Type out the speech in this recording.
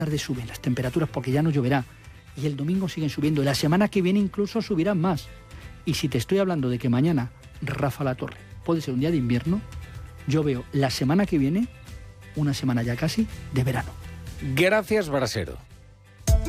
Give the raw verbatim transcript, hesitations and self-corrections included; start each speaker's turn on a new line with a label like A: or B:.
A: tarde suben las temperaturas porque ya no lloverá. Y el domingo siguen subiendo. Y la semana que viene incluso subirán más. Y si te estoy hablando de que mañana, Rafa La Torre, puede ser un día de invierno, yo veo la semana que viene una semana ya casi de verano.
B: Gracias, Brasero.